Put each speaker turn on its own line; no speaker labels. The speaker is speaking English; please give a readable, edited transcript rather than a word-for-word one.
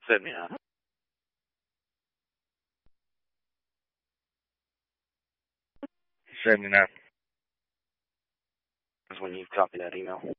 Send me that. Send me that. That's when you copy that email.